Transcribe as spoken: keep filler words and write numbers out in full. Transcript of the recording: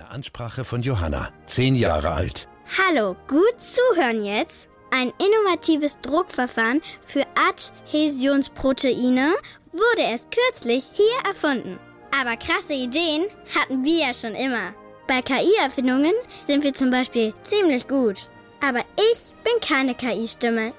Eine Ansprache von Johanna, zehn Jahre alt. Hallo, gut zuhören jetzt. Ein innovatives Druckverfahren für Adhäsionsproteine wurde erst kürzlich hier erfunden. Aber krasse Ideen hatten wir ja schon immer. Bei K I-Erfindungen sind wir zum Beispiel ziemlich gut. Aber ich bin keine K I-Stimme.